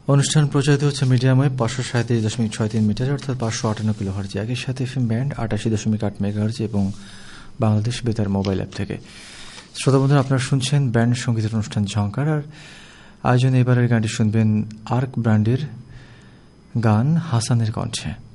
অনুষ্ঠান প্রচারিত হচ্ছে মিডিয়ামে 537.63 মিটার অর্থাৎ 558 কিলোহার্জ, একই সাথে এফএম ব্যান্ড 88.8 মেগাহার্জ এবং বাংলাদেশ বেতার মোবাইল অ্যাপ থেকে। শ্রোতা বন্ধুরা, আপনারা শুনছেন ব্যান্ড সঙ্গীতের অনুষ্ঠান ঝঙ্কার। আর আয়োজনে এবারের গানটি শুনবেন আর্ক ব্র্যান্ডের গান হাসানের কণ্ঠে।